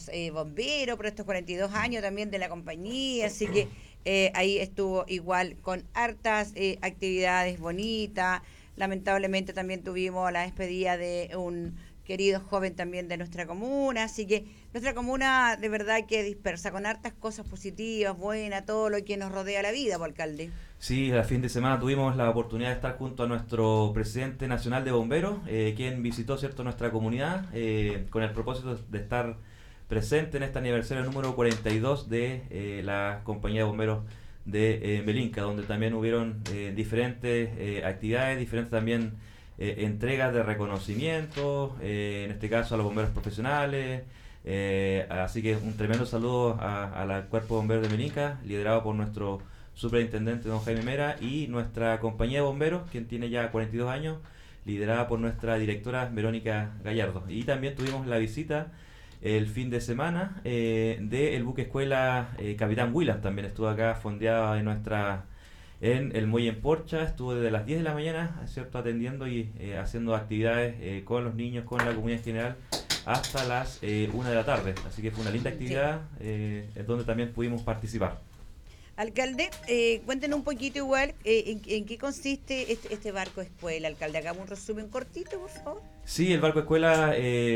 bombero por estos 42 años también de la compañía, así que ahí estuvo igual con hartas actividades bonitas. Lamentablemente también tuvimos la despedida de un querido joven también de nuestra comuna, así que nuestra comuna de verdad que dispersa con hartas cosas positivas, buenas, todo lo que nos rodea la vida, por alcalde. Sí, el fin de semana tuvimos la oportunidad de estar junto a nuestro presidente nacional de bomberos, quien visitó, cierto, nuestra comunidad con el propósito de estar presente en este aniversario número 42 de la compañía de bomberos de Melinca, donde también hubieron diferentes actividades, diferentes también entregas de reconocimiento, en este caso a los bomberos profesionales. Así que un tremendo saludo al cuerpo de bomberos de Melinca, liderado por nuestro superintendente don Jaime Mera, y nuestra compañía de bomberos, quien tiene ya 42 años, liderada por nuestra directora Verónica Gallardo. Y también tuvimos la visita el fin de semana del buque escuela Capitán Williams. También estuvo acá fondeada en el muelle en Porcha. Estuvo desde las 10 de la mañana, cierto, atendiendo y haciendo actividades con los niños, con la comunidad en general, hasta las 1 de la tarde. Así que fue una linda Sí. actividad en donde también pudimos participar. Alcalde, cuéntenos un poquito igual en qué consiste este barco escuela, alcalde. Hagamos un resumen cortito, por favor. Sí, el barco escuela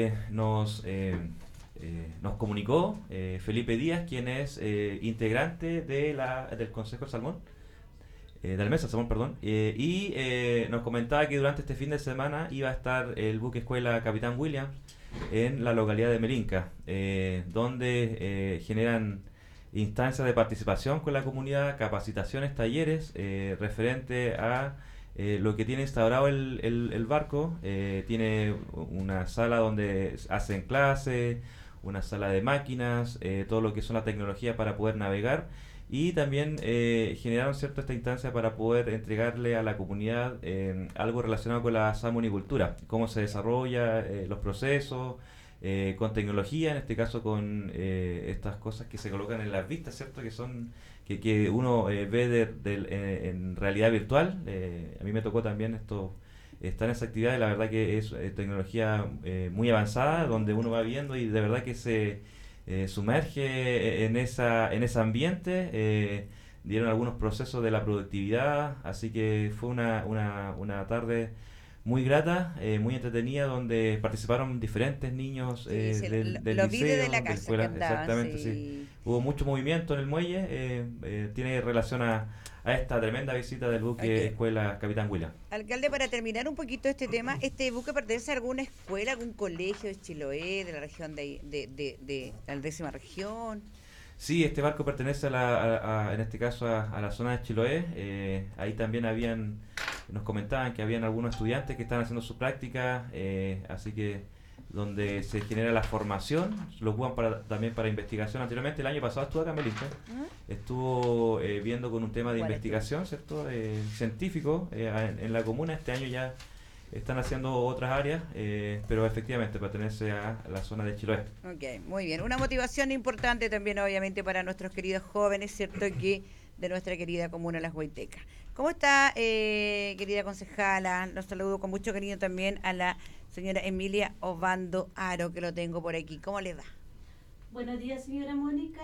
nos comunicó Felipe Díaz, quien es integrante del Consejo Salmón, de la Mesa Salmón, perdón, nos comentaba que durante este fin de semana iba a estar el buque escuela Capitán Williams en la localidad de Melinca, donde generan instancias de participación con la comunidad, capacitaciones, talleres referente a lo que tiene instaurado el barco. Tiene una sala donde hacen clases, una sala de máquinas, todo lo que son la tecnología para poder navegar, y también generaron, cierto, esta instancia para poder entregarle a la comunidad algo relacionado con la salmonicultura, cómo se desarrolla los procesos, con tecnología, en este caso con estas cosas que se colocan en las vistas, cierto, que uno ve en realidad virtual. A mí me tocó también estar en esa actividad, y la verdad que es tecnología muy avanzada, donde uno va viendo y de verdad que se sumerge en ese ambiente. Dieron algunos procesos de la productividad, así que fue una tarde muy grata, muy entretenida, donde participaron diferentes niños Sí, sí, del lo vi desde liceo, la de la casa que escuela, andaban, exactamente, sí. sí. Hubo mucho movimiento en el muelle, tiene relación a esta tremenda visita del buque Ok. escuela Capitán William. Alcalde, para terminar un poquito este tema, ¿este buque pertenece a alguna escuela, algún colegio de Chiloé, de la región de la décima región? Sí, este barco pertenece en este caso a la zona de Chiloé. Ahí también nos comentaban que habían algunos estudiantes que están haciendo su práctica, así que donde se genera la formación, lo ocupan también para investigación. Anteriormente, el año pasado estuvo acá en Belinca, ¿Mm? estuvo viendo con un tema de Igual estuvo. investigación, ¿cierto? Científico en la comuna. Este año ya están haciendo otras áreas, pero efectivamente pertenece a la zona de Chiloé. Ok, muy bien. Una motivación importante también, obviamente, para nuestros queridos jóvenes, ¿cierto? Que de nuestra querida comuna Las Huaytecas. ¿Cómo está, querida concejala? Los saludo con mucho cariño también a la señora Emilia Obando Aro, que lo tengo por aquí. ¿Cómo le va? Buenos días, señora Mónica.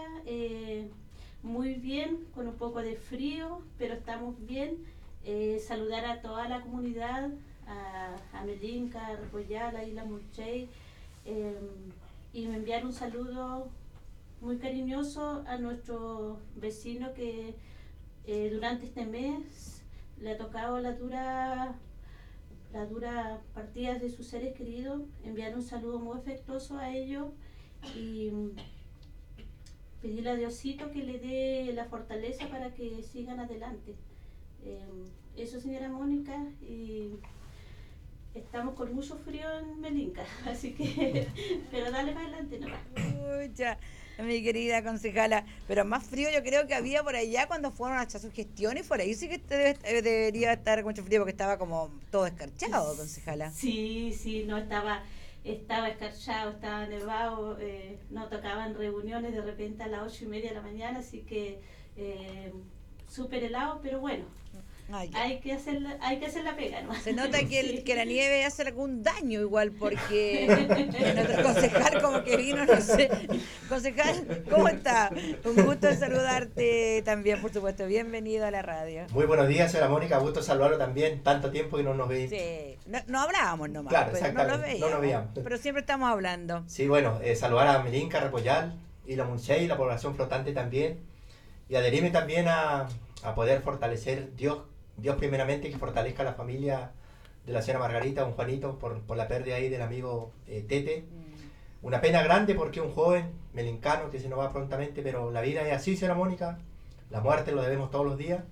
Muy bien, con un poco de frío, pero estamos bien. Saludar a toda la comunidad, a Melinca, a Repollal, a Isla Murchey, eh, y me enviar un saludo muy cariñoso a nuestro vecino que durante este mes le ha tocado la dura partida de sus seres queridos. Enviar un saludo muy afectuoso a ellos y pedirle a Diosito que le dé la fortaleza para que sigan adelante. Eso, señora Mónica, y estamos con mucho frío en Melinca, así que, pero dale para adelante nomás. Mucha, mi querida concejala. Pero más frío yo creo que había por allá cuando fueron a hacer sus gestiones. Por ahí sí que debería estar con mucho frío porque estaba como todo escarchado, concejala. Sí, sí, no estaba escarchado, estaba nevado, no tocaban reuniones de repente a las 8:30 de la mañana, así que súper helado, pero bueno, hay que hacer la pega, ¿no? Se nota que, Sí. que la nieve hace algún daño igual, porque nuestro concejal como que vino, no sé. Concejal, ¿cómo está? Un gusto saludarte también, por supuesto. Bienvenido a la radio. Muy buenos días, señora Mónica, gusto saludarlo también, tanto tiempo que no nos veíamos. Sí, no hablábamos nomás, Claro, pero no exactamente, no nos veíamos. pero siempre estamos hablando. Sí, bueno, saludar a Melinca, Repollal y la Munchey, la población flotante también, y adherirme también a poder fortalecer Dios primeramente, que fortalezca a la familia de la señora Margarita, don Juanito, por la pérdida ahí del amigo Tete. Una pena grande porque un joven melincano que se nos va prontamente, pero la vida es así, señora Mónica, la muerte lo debemos todos los días,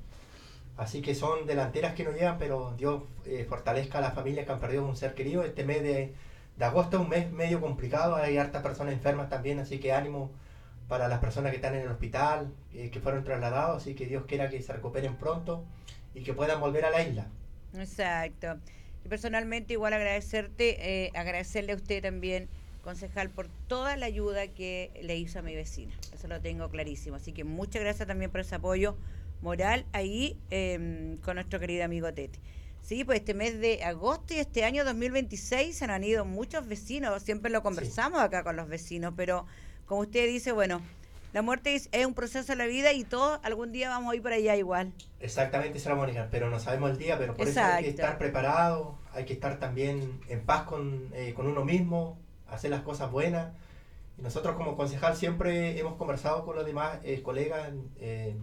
así que son delanteras que nos llevan, pero Dios fortalezca a las familias que han perdido un ser querido. Este mes de agosto es un mes medio complicado, hay hartas personas enfermas también, así que ánimo para las personas que están en el hospital, que fueron trasladados, así que Dios quiera que se recuperen pronto y que puedan volver a la isla. Exacto. Y personalmente igual agradecerle a usted también, concejal, por toda la ayuda que le hizo a mi vecina. Eso lo tengo clarísimo. Así que muchas gracias también por ese apoyo moral ahí con nuestro querido amigo Tete. Sí, pues este mes de agosto y este año 2026 se han ido muchos vecinos. Siempre lo conversamos acá con los vecinos, pero como usted dice, bueno, la muerte es un proceso de la vida y todos algún día vamos a ir para allá igual. Exactamente, señora Mónica, pero no sabemos el día, pero por eso hay que estar preparado, hay que estar también en paz con uno mismo, hacer las cosas buenas. Y nosotros como concejal siempre hemos conversado con los demás colegas, en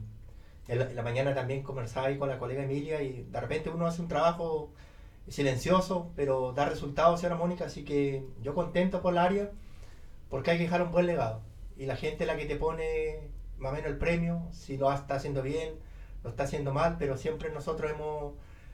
la mañana también conversaba ahí con la colega Emilia, y de repente uno hace un trabajo silencioso, pero da resultados, señora Mónica, así que yo contento por el área, porque hay que dejar un buen legado. Y la gente es la que te pone más o menos el premio, si lo está haciendo bien, lo está haciendo mal, pero siempre nosotros hemos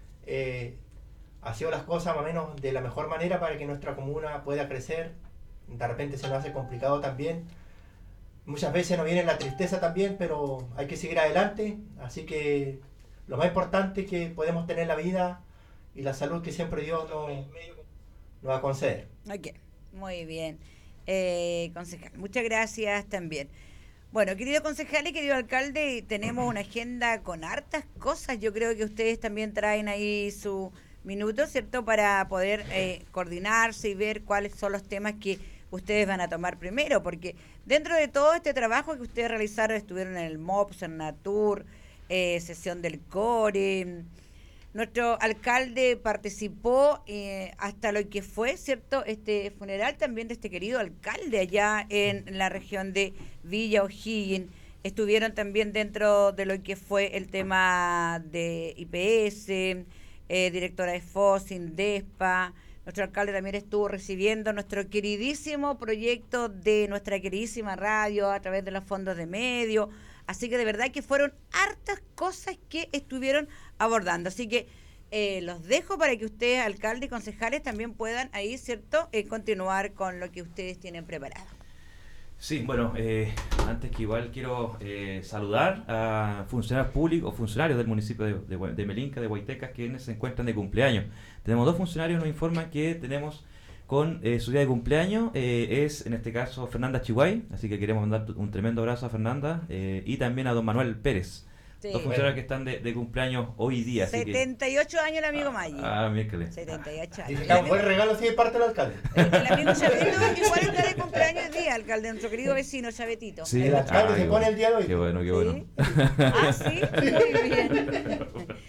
sido las cosas más o menos de la mejor manera para que nuestra comuna pueda crecer. De repente se nos hace complicado también. Muchas veces nos viene la tristeza también, pero hay que seguir adelante. Así que lo más importante es que podemos tener la vida y la salud que siempre Dios nos va a conceder. Ok, muy bien. Concejal, muchas gracias también. Bueno, querido concejal y querido alcalde, tenemos una agenda con hartas cosas. Yo creo que ustedes también traen ahí su minuto, ¿cierto?, para poder coordinarse y ver cuáles son los temas que ustedes van a tomar primero, porque dentro de todo este trabajo que ustedes realizaron, estuvieron en el MOPS, en Natur, sesión del CORE, nuestro alcalde participó hasta lo que fue, ¿cierto?, este funeral también de este querido alcalde allá en la región de Villa O'Higgins. Estuvieron también dentro de lo que fue el tema de IPS, directora de FOS, INDESPA. Nuestro alcalde también estuvo recibiendo nuestro queridísimo proyecto de nuestra queridísima radio a través de los fondos de medio. Así que de verdad que fueron hartas cosas que estuvieron abordando. Así que los dejo para que ustedes, alcalde y concejales, también puedan ahí, ¿cierto?, continuar con lo que ustedes tienen preparado. Sí, bueno, antes que igual quiero saludar a funcionarios públicos o funcionarios del municipio de Melinca, de Huaytecas, quienes se encuentran de cumpleaños. Tenemos dos funcionarios, nos informan que tenemos con su día de cumpleaños, es en este caso Fernanda Chihuay, así que queremos mandar un tremendo abrazo a Fernanda, y también a don Manuel Pérez. Sí. Dos funcionarios que están de cumpleaños hoy día. 78 años el amigo Maggi. Miércoles. 78 años. Dice que un buen regalo sí de parte del alcalde. El amigo Chavetito igual está de cumpleaños hoy día, alcalde, nuestro querido vecino Chavetito. Sí. El alcalde se pone el día de hoy. Qué bueno, qué bueno. Sí, muy bien.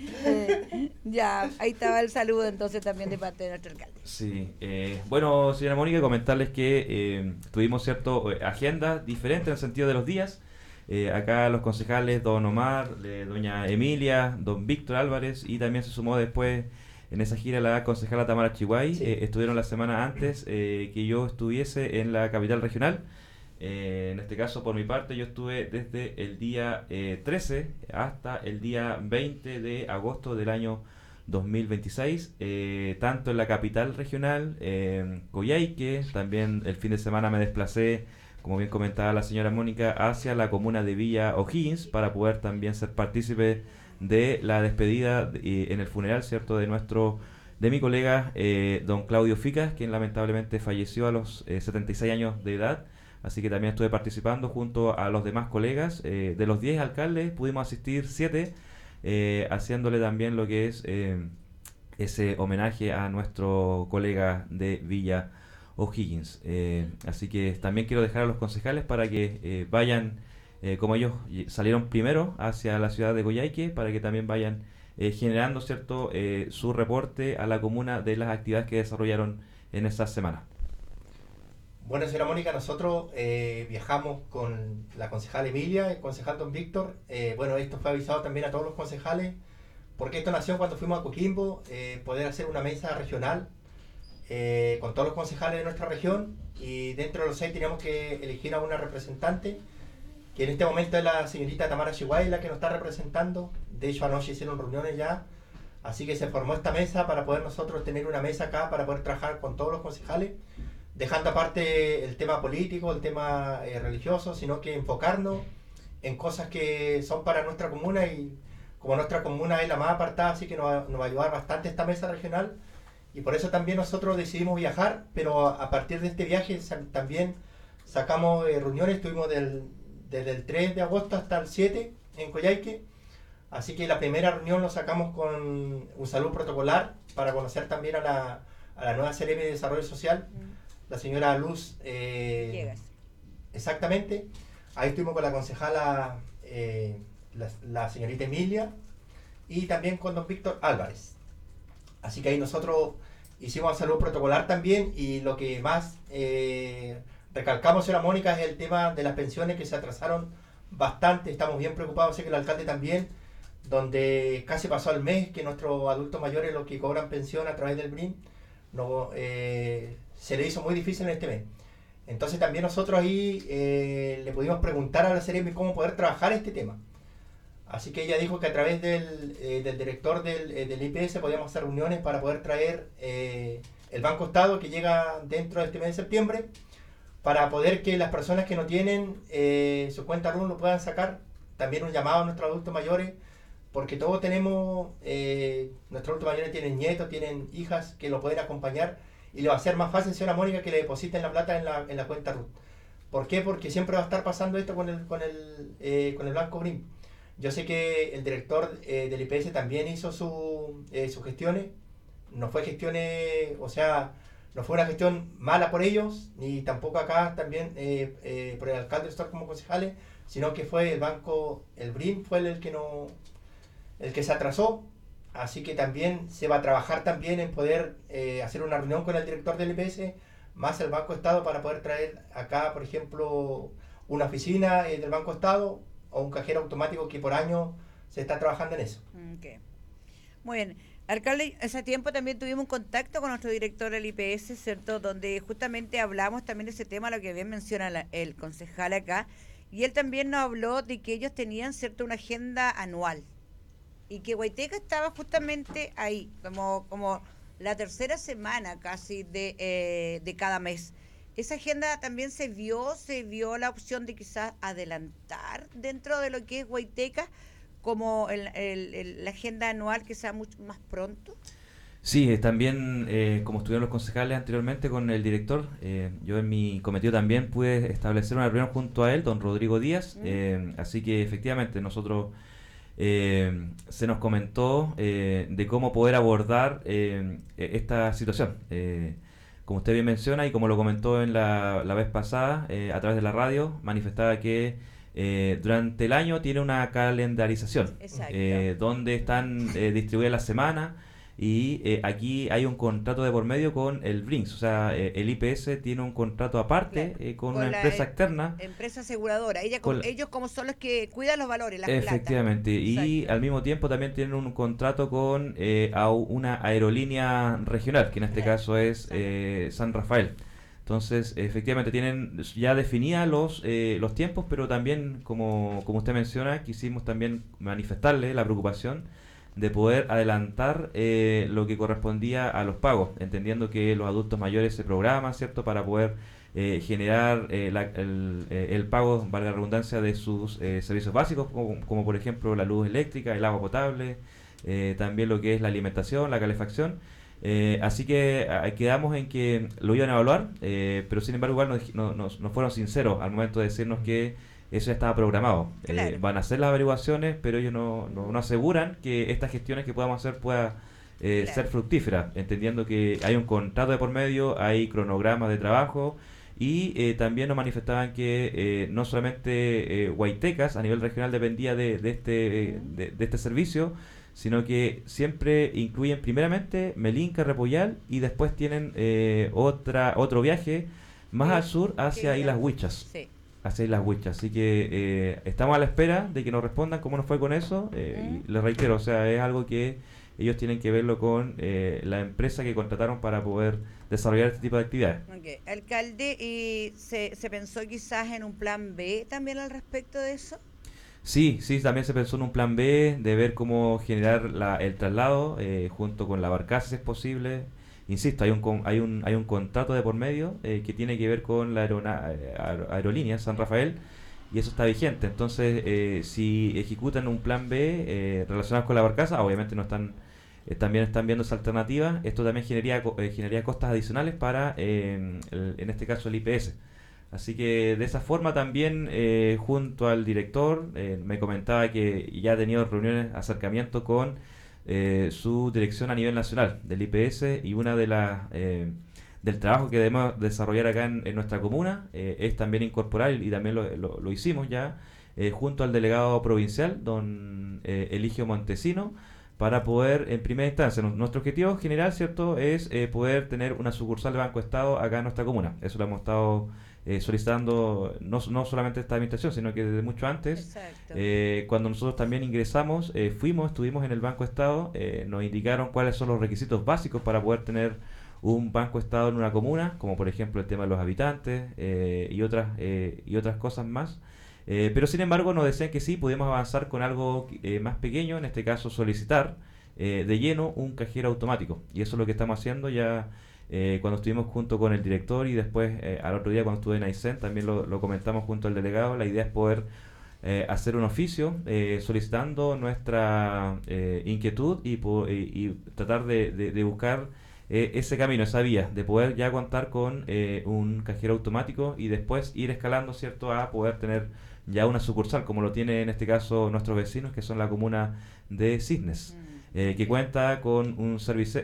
Ya, ahí estaba el saludo entonces también de parte de nuestro alcalde. Sí, bueno, señora Mónica, comentarles que tuvimos agendas diferentes en el sentido de los días. Acá los concejales, don Omar, doña Emilia, don Víctor Álvarez, y también se sumó después en esa gira la concejala Tamara Chihuay. Sí. Estuvieron la semana antes que yo estuviese en la capital regional. En este caso, por mi parte, yo estuve desde el día 13 hasta el día 20 de agosto del año 2026, tanto en la capital regional, Coyhaique. También el fin de semana me desplacé, como bien comentaba la señora Mónica, hacia la comuna de Villa O'Higgins para poder también ser partícipe de la despedida en el funeral, ¿cierto?, de mi colega don Claudio Ficas, quien lamentablemente falleció a los 76 años de edad. Así que también estuve participando junto a los demás colegas. De los 10 alcaldes pudimos asistir 7, haciéndole también lo que es ese homenaje a nuestro colega de Villa O'Higgins. Así que también quiero dejar a los concejales para que vayan, como ellos salieron primero hacia la ciudad de Coyhaique, para que también vayan generando, ¿cierto?, su reporte a la comuna de las actividades que desarrollaron en esa semana. Bueno, señora Mónica, nosotros viajamos con la concejal Emilia, el concejal don Víctor. Bueno, esto fue avisado también a todos los concejales, porque esto nació cuando fuimos a Coquimbo, poder hacer una mesa regional con todos los concejales de nuestra región, y dentro de los 6 teníamos que elegir a una representante, que en este momento es la señorita Tamara Chihuay, la que nos está representando. De hecho, anoche hicieron reuniones ya, así que se formó esta mesa para poder nosotros tener una mesa acá, para poder trabajar con todos los concejales, dejando aparte el tema político, el tema religioso, sino que enfocarnos en cosas que son para nuestra comuna, y como nuestra comuna es la más apartada, así que nos va a ayudar bastante esta mesa regional, y por eso también nosotros decidimos viajar. Pero a partir de este viaje también sacamos reuniones. Estuvimos desde el 3 de agosto hasta el 7 en Coyhaique, así que la primera reunión lo sacamos con un saludo protocolar para conocer también a la nueva CRM de Desarrollo Social, la señora Luz Llegas. Exactamente. Ahí estuvimos con la concejala, la señorita Emilia, y también con don Víctor Álvarez. Así que ahí nosotros hicimos el saludo protocolar también, y lo que más recalcamos, señora Mónica, es el tema de las pensiones, que se atrasaron bastante. Estamos bien preocupados, sé que el alcalde también, donde casi pasó el mes que nuestros adultos mayores, los que cobran pensión a través del BRIN, no, se le hizo muy difícil en este mes. Entonces también nosotros ahí le pudimos preguntar a la CRM cómo poder trabajar este tema. Así que ella dijo que a través del director del IPS podíamos hacer reuniones para poder traer el Banco Estado, que llega dentro de este mes de septiembre, para poder que las personas que no tienen su cuenta RUN lo puedan sacar. También un llamado a nuestros adultos mayores, porque todos tenemos, nuestros adultos mayores tienen nietos, tienen hijas que lo pueden acompañar, y le va a ser más fácil, señora Mónica, que le depositen la plata en la cuenta RUT. ¿Por qué? Porque siempre va a estar pasando esto con el Banco BRIN. Yo sé que el director del IPS también hizo sus gestiones. No fue gestiones, o sea, no fue una gestión mala por ellos, ni tampoco acá también por el alcalde como concejales, sino que fue el banco, el BRIN fue el que se atrasó. Así que también se va a trabajar también en poder hacer una reunión con el director del IPS, más el Banco Estado, para poder traer acá, por ejemplo, una oficina del Banco Estado, o un cajero automático, que por año se está trabajando en eso. Okay. Muy bien. Alcalde, hace tiempo también tuvimos un contacto con nuestro director del IPS, ¿cierto?, donde justamente hablamos también de ese tema, lo que bien menciona el concejal acá, y él también nos habló de que ellos tenían, ¿cierto?, una agenda anual, y que Huayteca estaba justamente ahí, como la tercera semana casi de cada mes. Esa agenda también se vio la opción de quizás adelantar dentro de lo que es Huayteca, como la agenda anual, que sea mucho más pronto. Sí, también como estuvieron los concejales anteriormente con el director, yo en mi cometido también pude establecer una reunión junto a él, don Rodrigo Díaz, así que efectivamente nosotros se nos comentó de cómo poder abordar esta situación. Como usted bien menciona y como lo comentó en la vez pasada a través de la radio, manifestaba que durante el año tiene una calendarización donde están distribuidas las semanas, y aquí hay un contrato de por medio con el BRINS, o sea, el IPS tiene un contrato aparte con una empresa externa. Empresa aseguradora, ellos como son los que cuidan los valores, las efectivamente, y al mismo tiempo también tienen un contrato con una aerolínea regional, que en este caso es San Rafael. Entonces, efectivamente, tienen ya definidas los tiempos, pero también, como usted menciona, quisimos también manifestarle la preocupación de poder adelantar lo que correspondía a los pagos, entendiendo que los adultos mayores se programan, ¿cierto?, para poder generar el pago, valga la redundancia, de sus servicios básicos, como por ejemplo la luz eléctrica, el agua potable, también lo que es la alimentación, la calefacción. Así que quedamos en que lo iban a evaluar, pero sin embargo igual no fueron sinceros al momento de decirnos que eso ya estaba programado. Claro. Van a hacer las averiguaciones, pero ellos no aseguran que estas gestiones que podamos hacer pueda Claro. ser fructífera, entendiendo que hay un contrato de por medio, hay cronogramas de trabajo y también nos manifestaban que no solamente Guaitecas a nivel regional dependía de este servicio, sino que siempre incluyen primeramente Melinca, Repollal y después tienen otro viaje más Sí, al sur hacia que Islas ya- Huichas. Sí. Hacia Islas Huichas. Así que estamos a la espera de que nos respondan cómo nos fue con eso. Y les reitero, o sea, es algo que ellos tienen que verlo con la empresa que contrataron para poder desarrollar este tipo de actividades. Ok. Alcalde, ¿y se pensó quizás en un plan B también al respecto de eso? Sí, sí, también se pensó en un plan B de ver cómo generar el traslado junto con la barcaza si es posible. Insisto, hay un contrato de por medio que tiene que ver con la aerolínea San Rafael y eso está vigente. Entonces, si ejecutan un plan B relacionado con la barcaza, obviamente no están también están viendo esa alternativa. Esto también generaría costas adicionales para, en este caso, el IPS. Así que de esa forma también, junto al director, me comentaba que ya ha tenido reuniones, acercamiento con su dirección a nivel nacional del IPS y una de las del trabajo que debemos desarrollar acá en nuestra comuna es también incorporar, y también lo hicimos ya, junto al delegado provincial, don Eligio Montesino, para poder, en primera instancia, nuestro objetivo general, ¿cierto?, es poder tener una sucursal de Banco Estado acá en nuestra comuna. Eso lo hemos estado solicitando no solamente esta administración, sino que desde mucho antes. Exacto. Cuando nosotros también ingresamos, estuvimos en el Banco Estado, nos indicaron cuáles son los requisitos básicos para poder tener un Banco Estado en una comuna, como por ejemplo el tema de los habitantes y otras cosas más. Pero sin embargo nos decían que sí, podíamos avanzar con algo más pequeño, en este caso solicitar de lleno un cajero automático. Y eso es lo que estamos haciendo ya cuando estuvimos junto con el director y después al otro día cuando estuve en Aysén también lo comentamos junto al delegado. La idea es poder hacer un oficio solicitando nuestra inquietud y tratar de buscar ese camino, esa vía, de poder ya contar con un cajero automático y después ir escalando, ¿cierto?, a poder tener ya una sucursal, como lo tiene en este caso nuestros vecinos, que son la comuna de Cisnes, que cuenta con un servicio,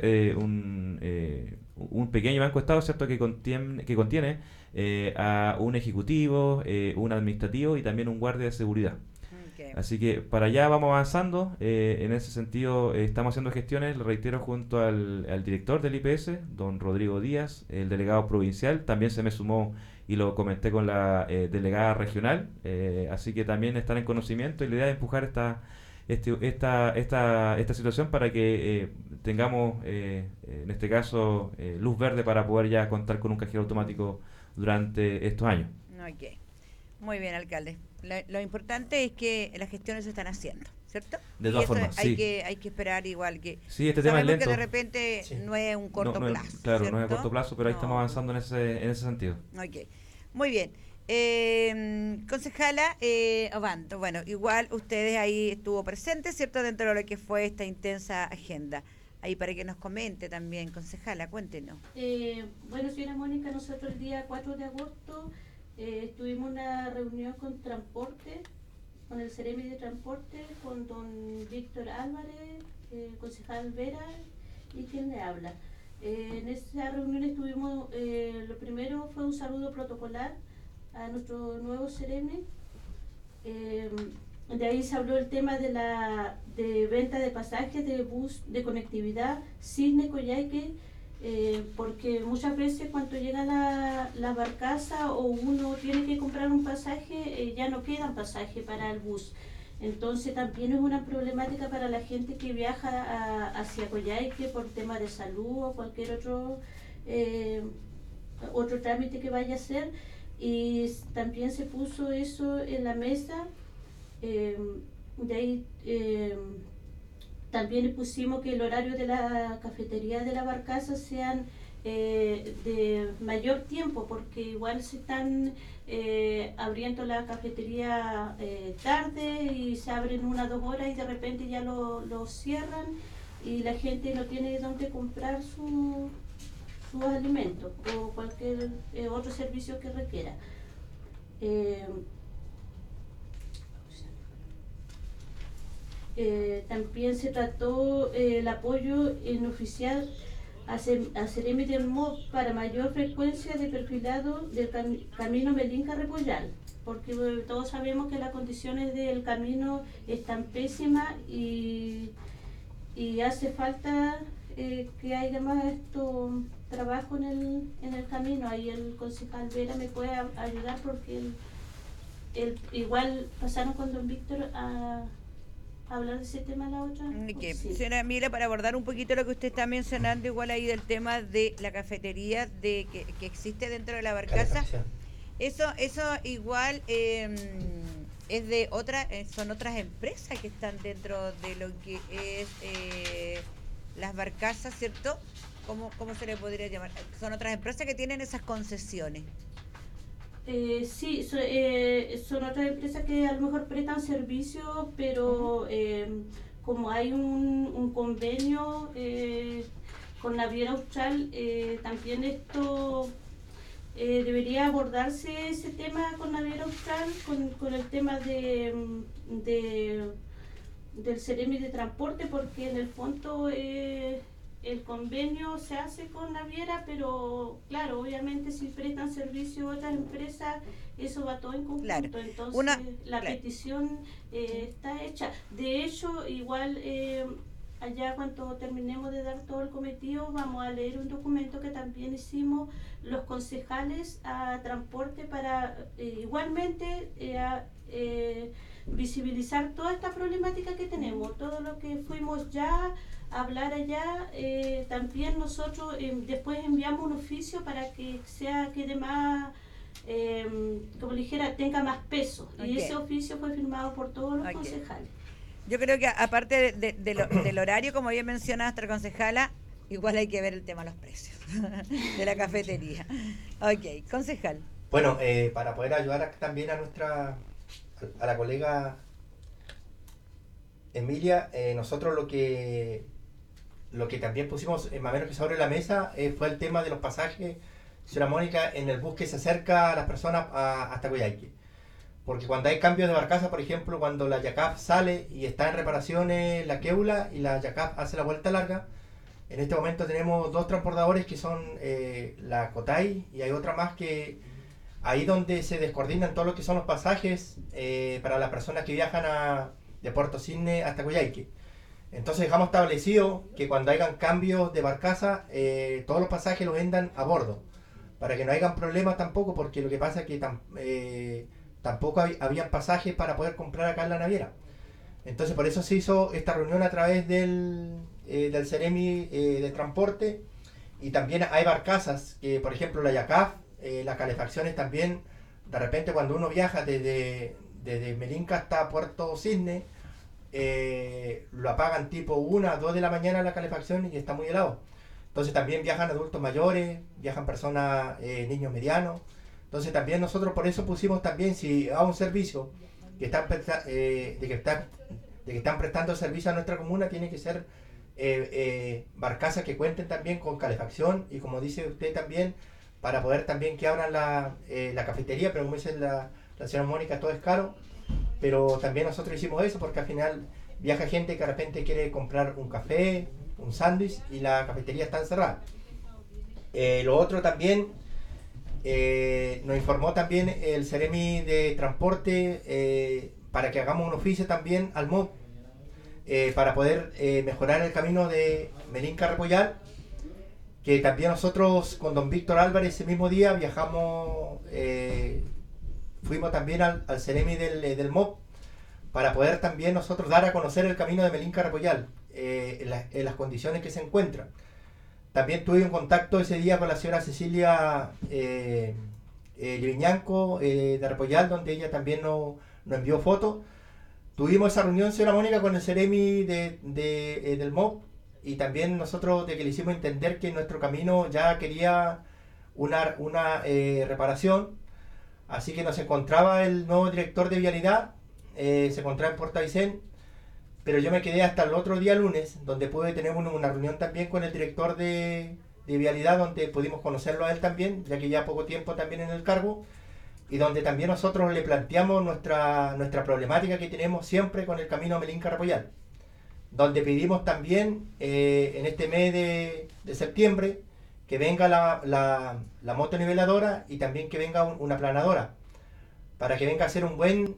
un pequeño banco de estado, ¿cierto?, que contiene a un ejecutivo, un administrativo y también un guardia de seguridad. Ok. Así que para allá vamos avanzando. En ese sentido, estamos haciendo gestiones, lo reitero, junto al director del IPS, don Rodrigo Díaz, el delegado provincial. También se me sumó y lo comenté con la delegada regional. Así que también están en conocimiento y la idea es empujar esta situación para que tengamos, en este caso, luz verde para poder ya contar con un cajero automático durante estos años. Ok. Muy bien, alcalde. Lo importante es que las gestiones se están haciendo, ¿cierto? De Y todas eso formas, hay sí. hay que esperar igual que... Sí, este tema es Sabemos lento. que de repente Sí. no es un corto No es- plazo. claro, no es a ¿cierto? corto plazo, pero ahí estamos No. avanzando en ese sentido. Ok, muy bien. Concejala Abanto, bueno, igual ustedes ahí estuvo presente, ¿cierto? Dentro de lo que fue esta intensa agenda. Ahí para que nos comente también, concejala, cuéntenos. Bueno, señora Mónica, nosotros el día 4 de agosto tuvimos una reunión con transporte, con el Ceremi de Transporte, con don Víctor Álvarez, concejal Vera y quien le habla. En esa reunión estuvimos, lo primero fue un saludo protocolar a nuestro nuevo Ceremi. De ahí se habló el tema de venta de pasajes de bus de conectividad Cisne-Coyhaique, porque muchas veces cuando llega la barcaza o uno tiene que comprar un pasaje, ya no quedan pasajes para el bus. Entonces también es una problemática para la gente que viaja hacia Coyhaique por tema de salud o cualquier otro trámite que vaya a hacer. Y también se puso eso en la mesa. De ahí también pusimos que el horario de la cafetería de la barcaza sean de mayor tiempo, porque igual se están abriendo la cafetería tarde y se abren 1 o 2 horas y de repente ya lo cierran y la gente no tiene dónde comprar sus alimentos o cualquier otro servicio que requiera. También se trató el apoyo en oficial a Ceremi del MOB para mayor frecuencia de perfilado del camino Melinca-Repollal, porque todos sabemos que las condiciones del camino están pésimas y hace falta que haya más trabajo en el camino. Ahí el concejal Vera me puede ayudar porque igual pasaron con don Víctor a hablar de ese tema la otra. Okay. Sí. Señora Mila, para abordar un poquito lo que usted está mencionando, igual ahí del tema de la cafetería que existe dentro de la barcaza, Calefacción. eso igual es de son otras empresas que están dentro de lo que es las barcazas, ¿cierto? ¿Cómo se le podría llamar? Son otras empresas que tienen esas concesiones. Sí, son otras empresas que a lo mejor prestan servicio, pero como hay un convenio con Naviera Austral, también esto debería abordarse ese tema con Naviera Austral, con el tema del Ceremi de transporte, porque en el fondo el convenio se hace con Naviera, pero claro, obviamente si prestan servicio a otras empresas, eso va todo en conjunto. Claro. Entonces la petición está hecha. De hecho, igual allá cuando terminemos de dar todo el cometido, vamos a leer un documento que también hicimos los concejales a transporte para igualmente visibilizar toda esta problemática que tenemos, todo lo que fuimos ya a hablar allá. También nosotros después enviamos un oficio para que quede más, como le dijera, tenga más peso. Okay. Y ese oficio fue firmado por todos los concejales. Yo creo que aparte del horario, como bien menciona nuestra concejala, igual hay que ver el tema de los precios de la cafetería. Ok, concejal. Bueno, para poder ayudar también a la colega Emilia, nosotros lo que también pusimos más o menos que sobre la mesa fue el tema de los pasajes, señora Mónica, en el bus que se acerca a las personas hasta Coyhaique. Porque cuando hay cambios de barcaza, por ejemplo, cuando la Yacap sale y está en reparaciones la Queula y la Yacap hace la vuelta larga, en este momento tenemos dos transportadores que son la Cotay y hay otra más que ahí donde se descoordinan todo lo que son los pasajes para las personas que viajan de Puerto Cisne hasta Coyhaique. Entonces dejamos establecido que cuando hayan cambios de barcaza, todos los pasajes los vendan a bordo, para que no hayan problemas tampoco, porque lo que pasa es que tampoco había pasajes para poder comprar acá en la naviera. Entonces por eso se hizo esta reunión a través del Ceremi de transporte, y también hay barcazas que, por ejemplo, la Yacaf, las calefacciones también, de repente cuando uno viaja desde Melinca hasta Puerto Cisne, lo apagan tipo 1, 2 de la mañana la calefacción y está muy helado. Entonces también viajan adultos mayores, viajan personas, niños medianos. Entonces también nosotros por eso pusimos también, si a un servicio que están prestando servicio a nuestra comuna, tiene que ser barcazas que cuenten también con calefacción, y como dice usted también, para poder también que abran la cafetería, pero como dice la señora Mónica, todo es caro. Pero también nosotros hicimos eso porque al final viaja gente que de repente quiere comprar un café, un sándwich, y la cafetería está encerrada. Lo otro también, nos informó también el Ceremi de transporte para que hagamos un oficio también al MOB para poder mejorar el camino de Melinca-Repollal, que también nosotros con don Víctor Álvarez ese mismo día viajamos, fuimos también al Ceremi del MOB para poder también nosotros dar a conocer el camino de Melinca-Repollal en las condiciones que se encuentran. También tuve un contacto ese día con la señora Cecilia Liviñanco de Repollal, donde ella también nos envió fotos. Tuvimos esa reunión, señora Mónica, con el Ceremi del MOB, y también nosotros de que le hicimos entender que nuestro camino ya quería una reparación. Así que nos encontraba el nuevo director de vialidad, se encontraba en Puerto Aysén, pero yo me quedé hasta el otro día lunes, donde pude tener una reunión también con el director de vialidad, donde pudimos conocerlo a él también, ya que ya poco tiempo también en el cargo, y donde también nosotros le planteamos nuestra problemática que tenemos siempre con el camino Melinca-Repollal. donde pedimos también en este mes de septiembre que venga la motoniveladora y también que venga una planadora, para que venga a hacer un buen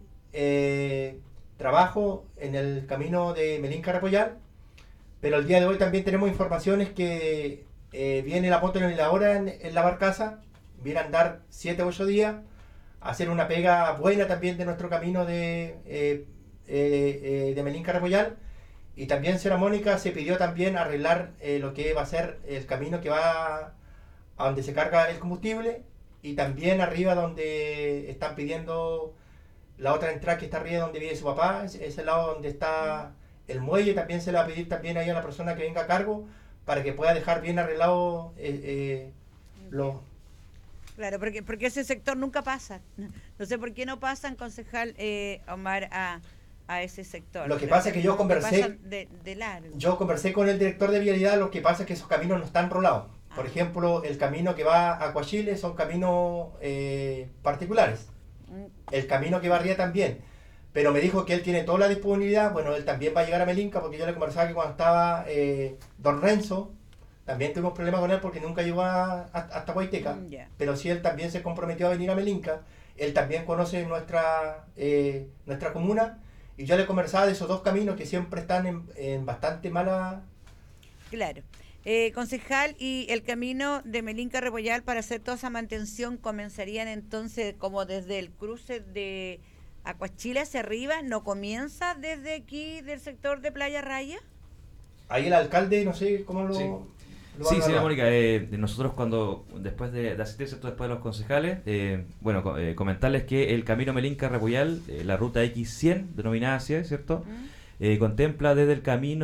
trabajo en el camino de Melinca-Repollal. Pero el día de hoy también tenemos informaciones que viene la motoniveladora en la barcaza, viene a andar 7 o 8 días, a hacer una pega buena también de nuestro camino de Melinca-Repollal. Y también señora Mónica se pidió también arreglar lo que va a ser el camino que va a donde se carga el combustible, y también arriba donde están pidiendo la otra entrada que está arriba donde vive su papá, ese lado donde está el muelle, también se le va a pedir también ahí a la persona que venga a cargo para que pueda dejar bien arreglado los... Claro, porque ese sector nunca pasa. No sé por qué no pasan, concejal Omar, a ese sector. Lo que pasa es que yo conversé de largo. Yo conversé con el director de vialidad. Lo que pasa es que esos caminos no están rolados. Por ejemplo, el camino que va a Coachile son caminos particulares. El camino que va arriba también. Pero me dijo que él tiene toda la disponibilidad. Bueno, él también va a llegar a Melinca, porque yo le conversaba que cuando estaba Don Renzo, también tuvimos problemas con él porque nunca llegó hasta Guayteca. Pero sí, él también se comprometió a venir a Melinca. Él también conoce nuestra comuna. Y yo le conversaba de esos dos caminos que siempre están en bastante mala... Claro. Concejal, ¿y el camino de Melinca-Repollal para hacer toda esa mantención comenzarían entonces como desde el cruce de Acuachila hacia arriba? ¿No comienza desde aquí del sector de Playa Raya? Ahí el alcalde, no sé cómo lo... Sí. Sí, Mónica, nosotros después de asistir, ¿cierto? Después de los concejales, comentarles que el camino Melinca-Repollal, la ruta X100, denominada así, ¿cierto? Contempla desde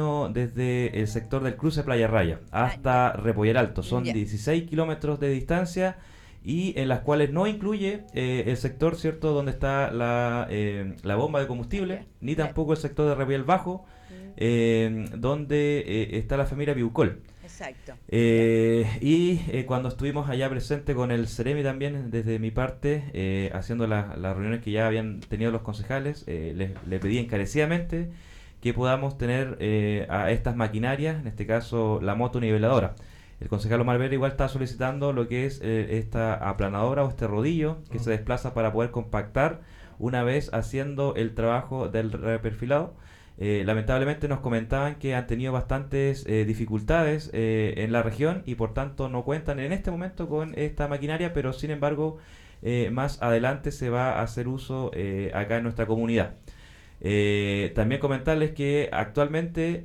el sector del cruce Playa Raya hasta Repollal Alto. Son 16 kilómetros de distancia, y en las cuales no incluye el sector, ¿cierto?, donde está la bomba de combustible, ni tampoco el sector de Repollal Bajo, donde está la familia Biucol. Exacto. Cuando estuvimos allá presente con el Ceremi también, desde mi parte, haciendo las reuniones que ya habían tenido los concejales, le pedí encarecidamente que podamos tener a estas maquinarias, en este caso la moto niveladora. El concejal Omar Vera igual está solicitando lo que es esta aplanadora o este rodillo que se desplaza para poder compactar una vez haciendo el trabajo del reperfilado. Lamentablemente nos comentaban que han tenido bastantes dificultades en la región, y por tanto no cuentan en este momento con esta maquinaria, pero sin embargo más adelante se va a hacer uso acá en nuestra comunidad. También comentarles que actualmente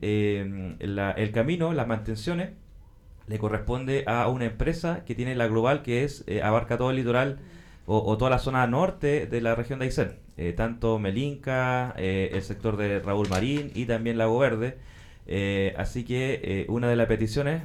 el camino, las mantenciones, le corresponde a una empresa que tiene la global, que abarca todo el litoral o toda la zona norte de la región de Aysén, tanto Melinca, el sector de Raúl Marín y también Lago Verde. Así que una de las peticiones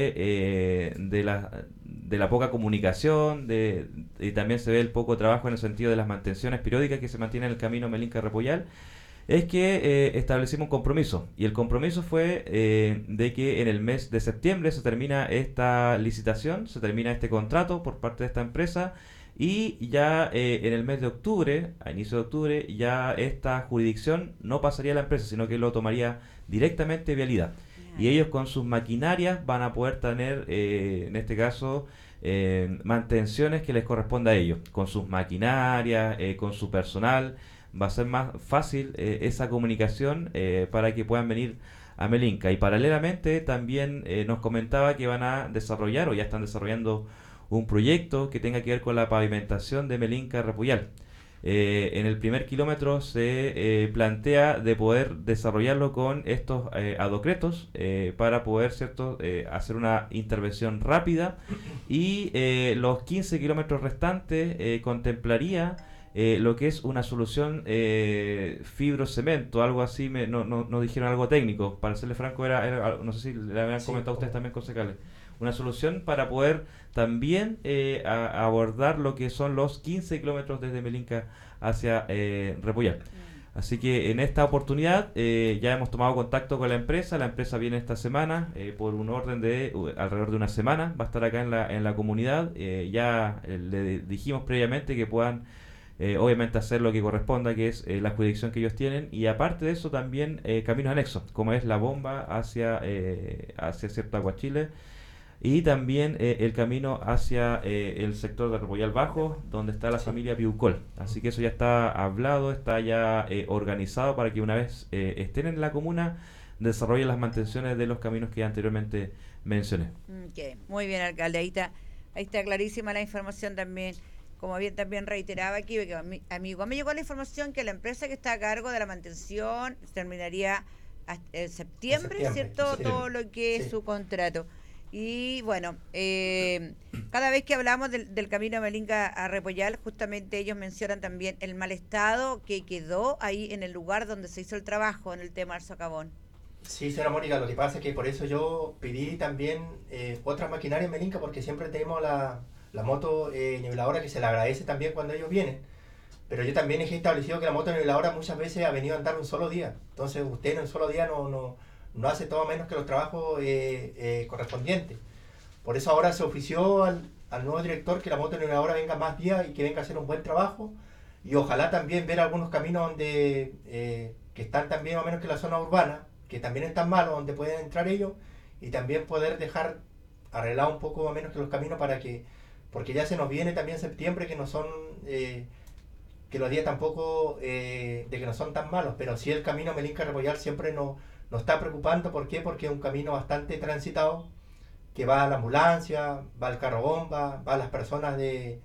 fue de la poca comunicación, y también se ve el poco trabajo en el sentido de las mantenciones periódicas que se mantienen en el camino Melinca-Repollal. Es que establecimos un compromiso, y el compromiso fue de que en el mes de septiembre se termina esta licitación, se termina este contrato por parte de esta empresa, y ya en el mes de octubre, a inicio de octubre, ya esta jurisdicción no pasaría a la empresa, sino que lo tomaría directamente Vialidad. Y ellos con sus maquinarias van a poder tener, en este caso, mantenciones que les corresponda a ellos, con sus maquinarias, con su personal. Va a ser más fácil esa comunicación para que puedan venir a Melinca. Y paralelamente también nos comentaba que van a desarrollar, o ya están desarrollando, un proyecto que tenga que ver con la pavimentación de Melinca-Repollal. En el primer kilómetro se plantea de poder desarrollarlo con estos adocretos para poder, ¿cierto?, hacer una intervención rápida, y los 15 kilómetros restantes contemplaría lo que es una solución fibrocemento, algo así. No dijeron algo técnico, para serle franco, no sé si le habían comentado ustedes también, concejales, una solución para poder también abordar lo que son los 15 kilómetros desde Melinca hacia Repollal. Así que en esta oportunidad ya hemos tomado contacto con la empresa viene esta semana, por un orden de alrededor de una semana, va a estar acá en la comunidad. Ya le dijimos previamente que puedan obviamente hacer lo que corresponda, que es la jurisdicción que ellos tienen, y aparte de eso también caminos anexos, como es la bomba hacia cierto Aguachile, y también el camino hacia el sector de Repollal Bajo, donde está la familia Piucol. Así que eso ya está hablado, está ya organizado para que una vez estén en la comuna, desarrollen las mantenciones de los caminos que anteriormente mencioné. Okay. Muy bien, alcalde. Ahí está clarísima la información también. Como bien también reiteraba aquí, que a mí igual me llegó la información que la empresa que está a cargo de la mantención terminaría en septiembre, ¿cierto? Todo lo que es su contrato. Y bueno, cada vez que hablamos del camino Melinca a Repollal, justamente ellos mencionan también el mal estado que quedó ahí en el lugar donde se hizo el trabajo en el tema del socavón. Sí, señora Mónica, lo que pasa es que por eso yo pedí también otras maquinarias en Melinca, porque siempre tenemos la moto niveladora, que se le agradece también cuando ellos vienen. Pero yo también he establecido que la moto niveladora muchas veces ha venido a andar un solo día. Entonces usted en un solo día no hace todo menos que los trabajos correspondientes. Por eso ahora se ofició al nuevo director que la moto niveladora venga más días y que venga a hacer un buen trabajo. Y ojalá también ver algunos caminos donde que están también más o menos que la zona urbana, que también están malos, donde pueden entrar ellos, y también poder dejar arreglado un poco más o menos que los caminos porque ya se nos viene también septiembre, que no son que los días tampoco de que no son tan malos, pero sí el camino Melinca Repollal siempre nos está preocupando. ¿Por qué? Porque es un camino bastante transitado, que va a la ambulancia, va al carro bomba, va a las personas de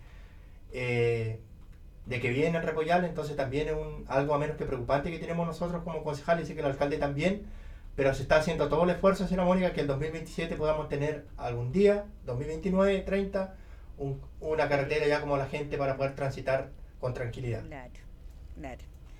que vienen a Repollal. Entonces también es algo a menos que preocupante que tenemos nosotros como concejales, y sé que el alcalde también, pero se está haciendo todo el esfuerzo, señora Mónica, que el 2027 podamos tener algún día, 2029, 30, una carretera ya como la gente para poder transitar con tranquilidad. Claro.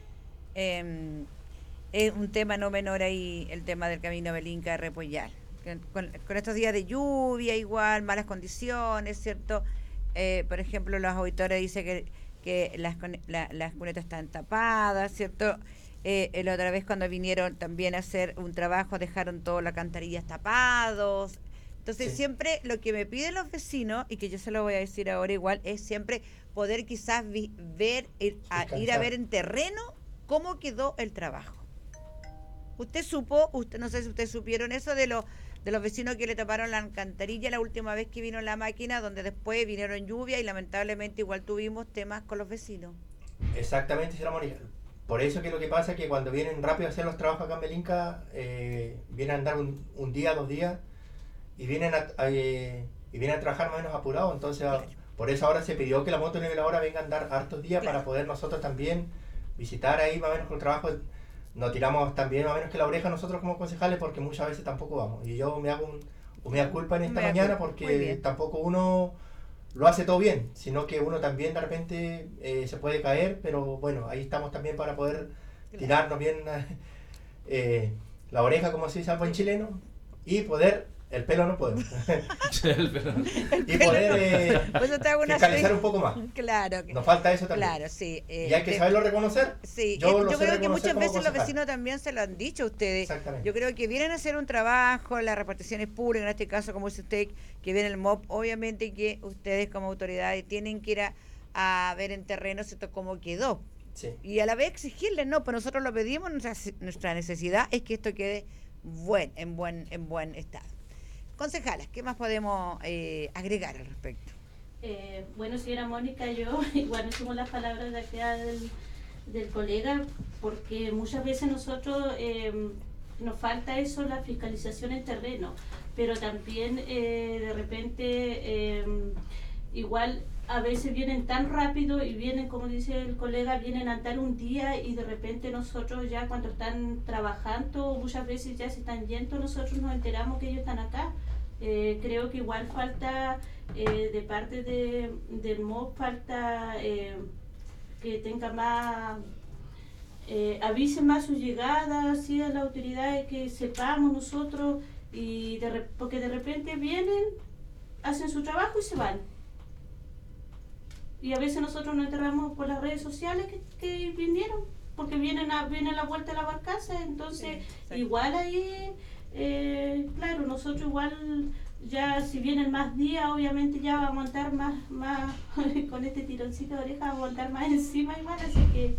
Es un tema no menor ahí, el tema del camino Melinca a Repollal. Con estos días de lluvia igual, malas condiciones, ¿cierto? Por ejemplo, los auditores dicen que las cunetas están tapadas, ¿cierto? La otra vez cuando vinieron también a hacer un trabajo dejaron todas las alcantarillas tapados. Entonces siempre lo que me piden los vecinos, y que yo se lo voy a decir ahora igual, es siempre poder quizás ir a ver en terreno cómo quedó el trabajo. Usted no sé si ustedes supieron eso de los vecinos que le taparon la alcantarilla la última vez que vino la máquina, donde después vinieron lluvia y lamentablemente igual tuvimos temas con los vecinos. Exactamente, señora Mónica. Por eso que lo que pasa es que cuando vienen rápido a hacer los trabajos acá en Melinca, vienen a andar un día, 2 días, y vienen a trabajar más o menos apurados. Entonces, por eso ahora se pidió que la moto niveladora venga a andar hartos días para poder nosotros también visitar ahí más o menos con el trabajo. Nos tiramos también más o menos que la oreja nosotros como concejales, porque muchas veces tampoco vamos. Y yo me hago un mea culpa en esta mañana, porque tampoco uno lo hace todo bien, sino que uno también de repente se puede caer, pero bueno, ahí estamos también para poder tirarnos bien la oreja, como se dice algo en chileno, y poder... El pelo no podemos. Y poder fiscalizar un poco más. Claro. Nos falta eso también. Claro, sí. Y hay que saberlo reconocer. Sí, yo creo que muchas veces los vecinos también se lo han dicho a ustedes. Exactamente. Yo creo que vienen a hacer un trabajo, las reparticiones públicas, en este caso, como dice usted, que viene el MOP, obviamente que ustedes como autoridades tienen que ir a ver en terreno, ¿cierto?, cómo quedó. Sí. Y a la vez exigirles, no, pues nosotros lo pedimos, nuestra necesidad es que esto quede en buen estado. Concejalas, ¿qué más podemos agregar al respecto? Bueno, señora Mónica, yo igual no sumo las palabras de acá del colega, porque muchas veces nosotros nos falta eso, la fiscalización en terreno, pero también de repente igual a veces vienen tan rápido y vienen, como dice el colega, vienen a andar un día y de repente nosotros ya cuando están trabajando, muchas veces ya se están yendo, nosotros nos enteramos que ellos están acá. Creo que igual falta de parte del MOP, falta que tenga más, avise más su llegada, así a las autoridades, que sepamos nosotros, porque de repente vienen, hacen su trabajo y se van. Y a veces nosotros nos enterramos por las redes sociales que vinieron, porque vienen a la vuelta de la barcaza. Entonces, igual ahí, claro, nosotros igual ya si vienen más días, obviamente ya va a montar más con este tironcito de oreja, va a montar más encima igual, así que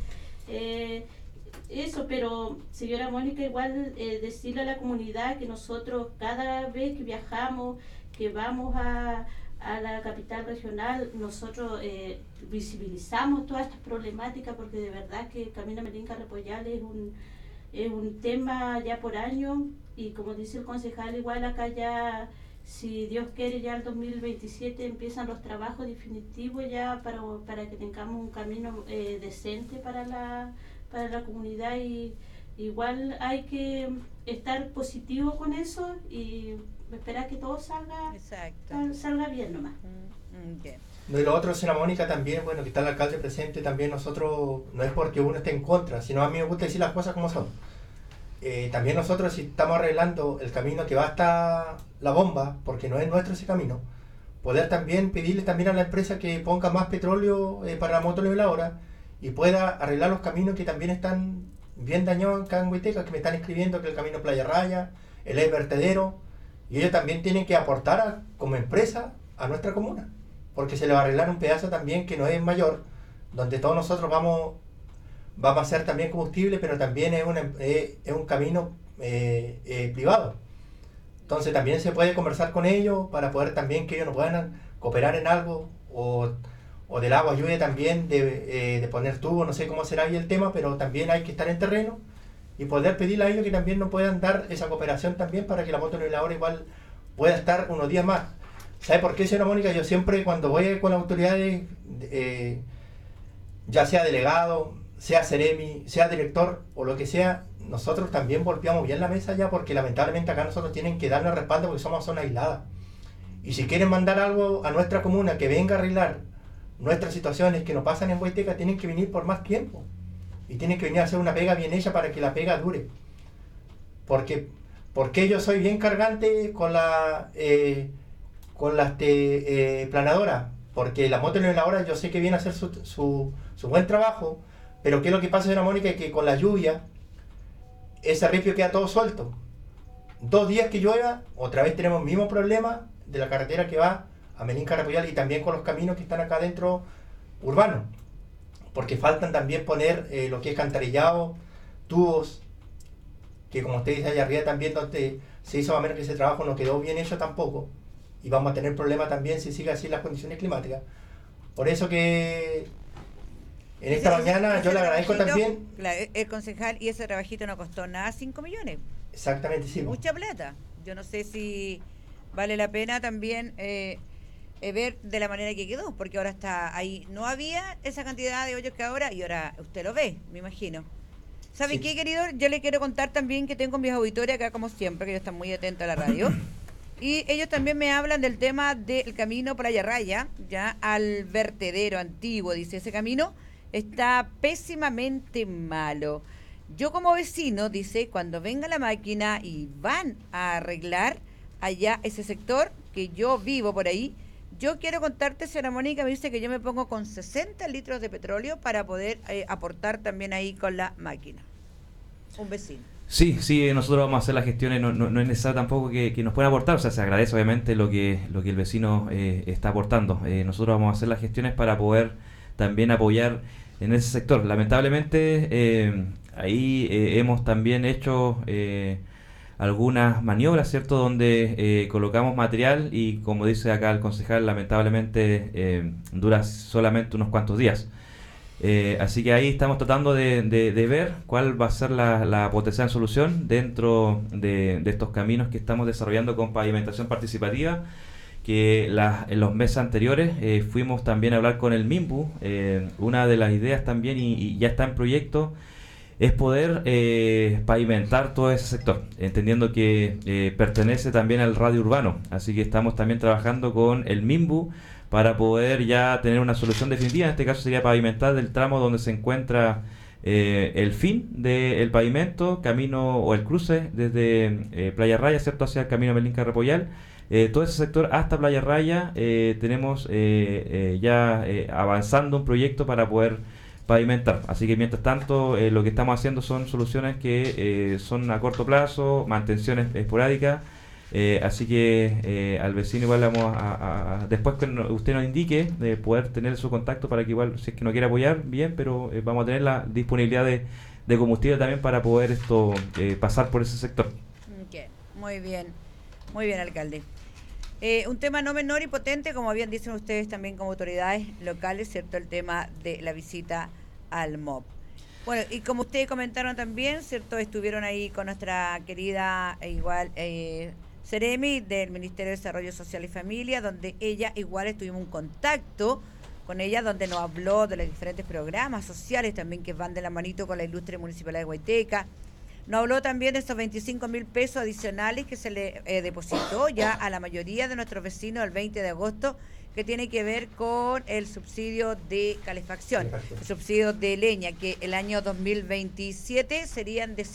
eso, pero señora Mónica, igual decirle a la comunidad que nosotros cada vez que viajamos, que vamos a la capital regional, nosotros visibilizamos todas estas problemáticas, porque de verdad que Camino Melinka Repollal es un tema ya por año, y como dice el concejal, igual acá ya, si Dios quiere, ya el 2027 empiezan los trabajos definitivos ya para que tengamos un camino decente para la comunidad, y igual hay que estar positivo con eso y esperar que todo salga bien nomás. Okay. No, y lo otro, señora Mónica, también, bueno, que está el alcalde presente, también nosotros, no es porque uno esté en contra, sino a mí me gusta decir las cosas como son. También nosotros, si estamos arreglando el camino que va hasta la bomba, porque no es nuestro ese camino, poder también pedirle también a la empresa que ponga más petróleo para la motoniveladora y pueda arreglar los caminos que también están bien dañados acá en Huiteca, que me están escribiendo que el camino Playa Raya, el vertedero, y ellos también tienen que aportar como empresa a nuestra comuna, porque se le va a arreglar un pedazo también que no es mayor, donde todos nosotros vamos a hacer también combustible, pero también es un camino privado. Entonces también se puede conversar con ellos para poder también que ellos nos puedan cooperar en algo, o del agua lluvia también, de poner tubos, no sé cómo será ahí el tema, pero también hay que estar en terreno y poder pedirle a ellos que también nos puedan dar esa cooperación también para que la motoniveladora igual pueda estar unos días más. ¿Sabe por qué, señora Mónica? Yo siempre cuando voy con las autoridades, ya sea delegado, sea Ceremi, sea director o lo que sea, nosotros también golpeamos bien la mesa ya, porque lamentablemente acá nosotros tienen que darnos respaldo porque somos zona aislada. Y si quieren mandar algo a nuestra comuna que venga a arreglar nuestras situaciones que nos pasan en Huayteca, tienen que venir por más tiempo. Y tienen que venir a hacer una pega bien hecha para que la pega dure. Porque yo soy bien cargante con la planadora, porque la motoniveladora yo sé que viene a hacer su buen trabajo, pero ¿qué es lo que pasa, señora Mónica? Es que con la lluvia ese ripio queda todo suelto. 2 días que llueva, otra vez tenemos el mismo problema de la carretera que va a Melinka Repollal, y también con los caminos que están acá dentro urbanos, porque faltan también poner lo que es cantarillado, tubos, que como usted dice allá arriba también, donde se hizo más o menos que ese trabajo no quedó bien hecho tampoco, y vamos a tener problemas también si sigue así las condiciones climáticas. Por eso que en esta mañana yo le agradezco también. El concejal, y ese trabajito no costó nada, 5 millones. Exactamente, sí. Mucha plata. Yo no sé si vale la pena también ver de la manera que quedó, porque ahora está ahí. No había esa cantidad de hoyos que ahora, y ahora usted lo ve, me imagino. ¿Sabe qué, querido? Yo le quiero contar también que tengo mis auditores acá, como siempre, que ellos están muy atentos a la radio. Y ellos también me hablan del tema del camino Playa Raya, ya al vertedero antiguo. Dice, ese camino está pésimamente malo. Yo como vecino, dice, cuando venga la máquina y van a arreglar allá ese sector, que yo vivo por ahí, yo quiero contarte, señora Mónica, me dice que yo me pongo con 60 litros de petróleo para poder aportar también ahí con la máquina. Un vecino. Sí, nosotros vamos a hacer las gestiones, no es necesario tampoco que nos puedan aportar, o sea, se agradece obviamente lo que el vecino está aportando. Nosotros vamos a hacer las gestiones para poder también apoyar en ese sector. Lamentablemente ahí hemos también hecho algunas maniobras, ¿cierto?, donde colocamos material y, como dice acá el concejal, lamentablemente dura solamente unos cuantos días. Así que ahí estamos tratando de ver cuál va a ser la potencial solución dentro de estos caminos que estamos desarrollando con pavimentación participativa, que en los meses anteriores fuimos también a hablar con el MIMBU. Una de las ideas también, y ya está en proyecto, es poder pavimentar todo ese sector, entendiendo que pertenece también al radio urbano. Así que estamos también trabajando con el MIMBU para poder ya tener una solución definitiva. En este caso sería pavimentar el tramo donde se encuentra el fin del pavimento, camino o el cruce desde Playa Raya, ¿cierto?, hacia el camino Melinka Repollal. Todo ese sector hasta Playa Raya tenemos ya avanzando un proyecto para poder pavimentar. Así que mientras tanto lo que estamos haciendo son soluciones que son a corto plazo, mantenciones esporádicas, Así que al vecino igual vamos después que usted nos indique, de poder tener su contacto para que igual, si es que no quiere apoyar, bien, pero vamos a tener la disponibilidad de combustible también para poder pasar por ese sector. Okay. Muy bien, alcalde. Un tema no menor y potente, como bien dicen ustedes también como autoridades locales, ¿cierto? El tema de la visita al MOP. Bueno, y como ustedes comentaron también, ¿cierto? Estuvieron ahí con nuestra querida Seremi del Ministerio de Desarrollo Social y Familia, donde ella igual estuvimos un contacto con ella, donde nos habló de los diferentes programas sociales también que van de la manito con la ilustre Municipalidad de Guaiteca. Nos habló también de esos 25.000 pesos adicionales que se le depositó ya a la mayoría de nuestros vecinos el 20 de agosto, que tiene que ver con el subsidio de calefacción, el subsidio de leña, que el año 2027 serían de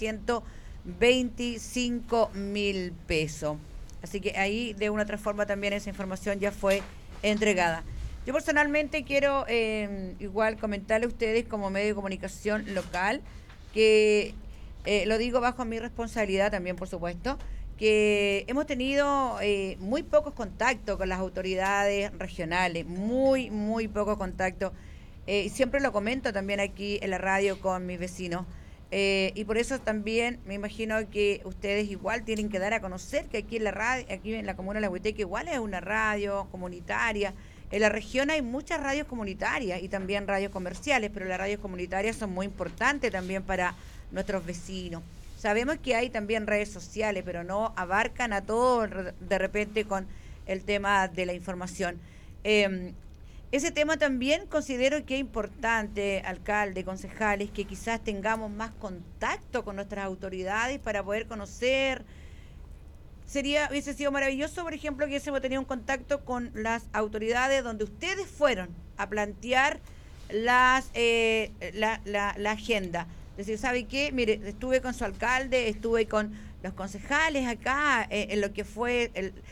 125.000 pesos. Así que ahí de una otra forma también esa información ya fue entregada. Yo personalmente quiero igual comentarle a ustedes como medio de comunicación local que... lo digo bajo mi responsabilidad también, por supuesto, que hemos tenido muy pocos contactos con las autoridades regionales, muy poco contacto. Y siempre lo comento también aquí en la radio con mis vecinos. Y por eso también me imagino que ustedes igual tienen que dar a conocer que aquí en la radio, aquí en la comuna de La Huiteca igual es una radio comunitaria. En la región hay muchas radios comunitarias y también radios comerciales, pero las radios comunitarias son muy importantes también para nuestros vecinos. Sabemos que hay también redes sociales, pero no abarcan a todos de repente con el tema de la información. Ese tema también considero que es importante, alcalde, concejales, que quizás tengamos más contacto con nuestras autoridades para poder conocer. Hubiese sido maravilloso, por ejemplo, que hubiésemos tenido un contacto con las autoridades donde ustedes fueron a plantear la agenda. Es decir, ¿sabe qué? Mire, estuve con su alcalde, estuve con los concejales acá, en lo que fue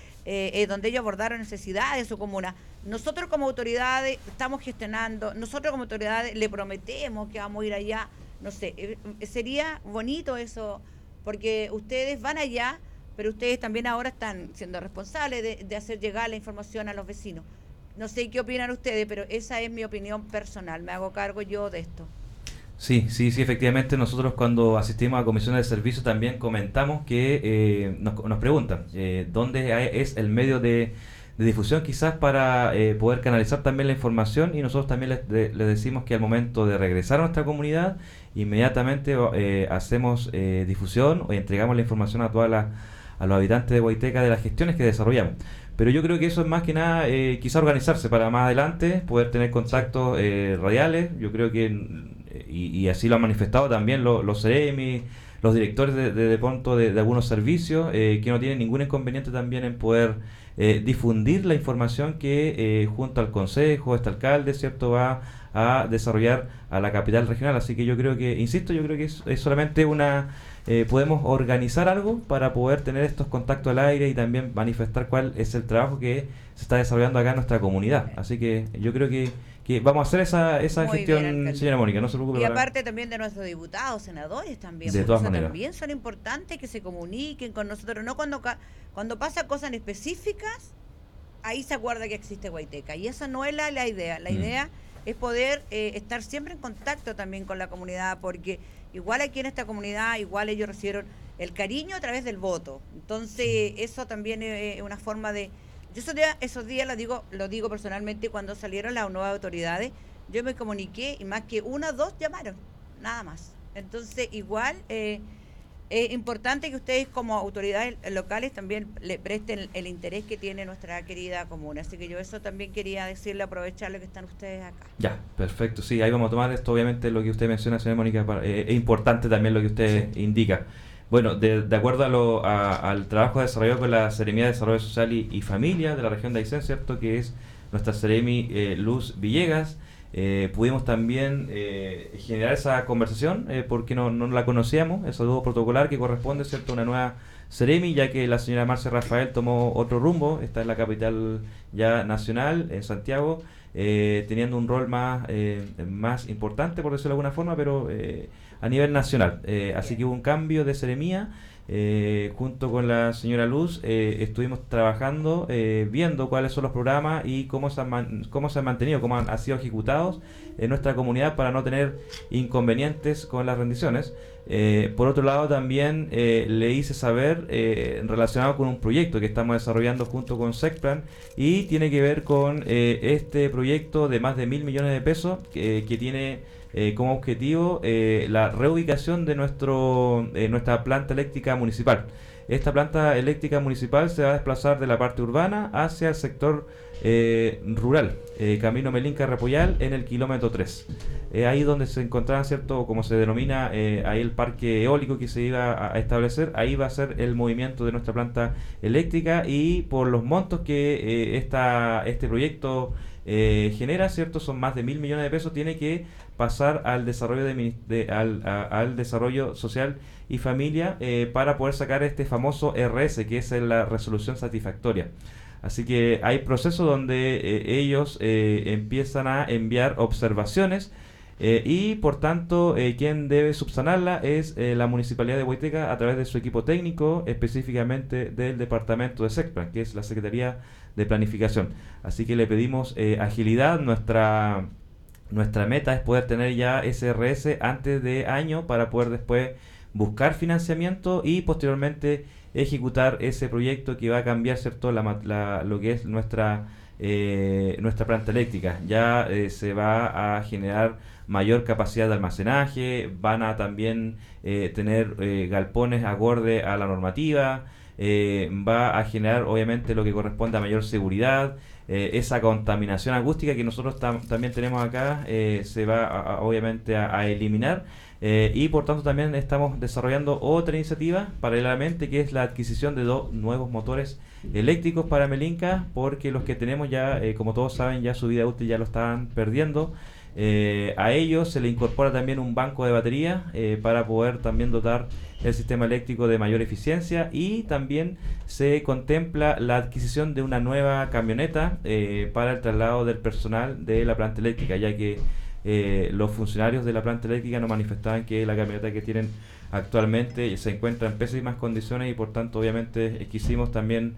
donde ellos abordaron necesidades de su comuna. Nosotros como autoridades estamos gestionando, nosotros como autoridades le prometemos que vamos a ir allá. No sé, sería bonito eso, porque ustedes van allá, pero ustedes también ahora están siendo responsables de hacer llegar la información a los vecinos. No sé qué opinan ustedes, pero esa es mi opinión personal, me hago cargo yo de esto. Sí, efectivamente nosotros cuando asistimos a comisiones de servicio también comentamos que nos preguntan dónde es el medio de difusión quizás para poder canalizar también la información, y nosotros también les decimos que al momento de regresar a nuestra comunidad inmediatamente hacemos difusión o entregamos la información a los habitantes de Guaiteca de las gestiones que desarrollamos. Pero yo creo que eso es más que nada quizás organizarse para más adelante poder tener contactos radiales. Yo creo que y así lo han manifestado también los CEREMI, los directores de pronto de algunos servicios, que no tienen ningún inconveniente también en poder difundir la información que junto al consejo, este alcalde, ¿cierto?, va a desarrollar a la capital regional. Así que yo creo que, insisto, es solamente podemos organizar algo para poder tener estos contactos al aire y también manifestar cuál es el trabajo que se está desarrollando acá en nuestra comunidad. Así que yo creo que vamos a hacer esa gestión, bien, señora Mónica, no se preocupe. Y aparte también de nuestros diputados, senadores también. De todas maneras. También son importantes que se comuniquen con nosotros, no cuando pasa cosas específicas, ahí se acuerda que existe Guaiteca. Y esa no es la idea. La idea es poder estar siempre en contacto también con la comunidad, porque igual aquí en esta comunidad, igual ellos recibieron el cariño a través del voto. Entonces, eso también es una forma de... Yo esos días lo digo personalmente, cuando salieron las nuevas autoridades, yo me comuniqué y más que 1 o 2 llamaron, nada más. Entonces, igual es importante que ustedes como autoridades locales también le presten el interés que tiene nuestra querida comuna. Así que yo eso también quería decirle, aprovecharlo que están ustedes acá. Ya, perfecto. Sí, ahí vamos a tomar esto, obviamente lo que usted menciona, señora Mónica, es importante también lo que usted indica. Bueno, de acuerdo al trabajo desarrollado con la Seremía de Desarrollo Social y Familia de la región de Aysén, ¿cierto?, que es nuestra Seremi Luz Villegas, pudimos también generar esa conversación porque no la conocíamos, ese saludo protocolar que corresponde, ¿cierto?, a una nueva Seremi, ya que la señora Marcia Rafael tomó otro rumbo, está en la capital ya nacional, en Santiago, teniendo un rol más importante, por decirlo de alguna forma, pero a nivel nacional. Así que hubo un cambio de seremía junto con la señora Luz, estuvimos trabajando, viendo cuáles son los programas y cómo se han mantenido, cómo han sido ejecutados en nuestra comunidad para no tener inconvenientes con las rendiciones. Por otro lado, también le hice saber relacionado con un proyecto que estamos desarrollando junto con SECPLAN y tiene que ver con este proyecto de más de 1.000 millones de pesos que tiene como objetivo la reubicación de nuestra planta eléctrica municipal. Esta planta eléctrica municipal se va a desplazar de la parte urbana hacia el sector rural, Camino Melinca-Repollal, en el kilómetro 3. Ahí donde se encontraba, ¿cierto?, como se denomina, ahí el parque eólico que se iba a establecer, ahí va a ser el movimiento de nuestra planta eléctrica, y por los montos que este proyecto genera, ¿cierto?, son más de 1.000 millones de pesos, tiene que pasar al desarrollo al desarrollo social y familia para poder sacar este famoso RS, que es la resolución satisfactoria. Así que hay procesos donde ellos empiezan a enviar observaciones y por tanto quien debe subsanarla es la Municipalidad de Huayteca a través de su equipo técnico, específicamente del departamento de SECPLAN, que es la Secretaría de Planificación. Así que le pedimos agilidad. Nuestra meta es poder tener ya SRS antes de año para poder después buscar financiamiento y posteriormente ejecutar ese proyecto que va a cambiar, ¿cierto?, lo que es nuestra planta eléctrica. Ya se va a generar mayor capacidad de almacenaje, van a también tener galpones acorde a la normativa, va a generar obviamente lo que corresponde a mayor seguridad. Esa contaminación acústica que nosotros también tenemos acá se va obviamente a eliminar, y por tanto también estamos desarrollando otra iniciativa paralelamente, que es la adquisición de 2 nuevos motores eléctricos para Melinca, porque los que tenemos ya, como todos saben, ya su vida útil ya lo estaban perdiendo. A ellos se le incorpora también un banco de batería para poder también dotar el sistema eléctrico de mayor eficiencia, y también se contempla la adquisición de una nueva camioneta para el traslado del personal de la planta eléctrica, ya que los funcionarios de la planta eléctrica nos manifestaban que la camioneta que tienen actualmente se encuentra en pésimas condiciones, y por tanto obviamente quisimos también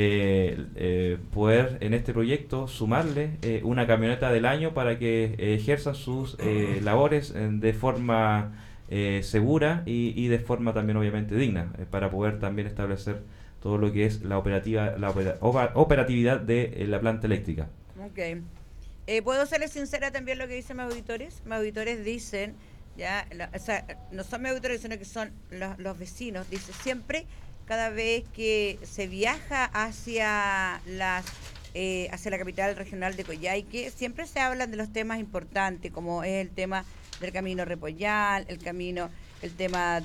poder en este proyecto sumarle una camioneta del año para que ejerzan sus labores de forma segura y de forma también obviamente digna, para poder también establecer todo lo que es la operatividad de la planta eléctrica. Ok. ¿Puedo serles sincera también lo que dicen mis auditores? Mis auditores dicen, o sea, no son mis auditores, sino que son los vecinos. Dice, siempre, cada vez que se viaja hacia la capital regional de Coyhaique, siempre se hablan de los temas importantes, como es el tema del camino Repollal, el tema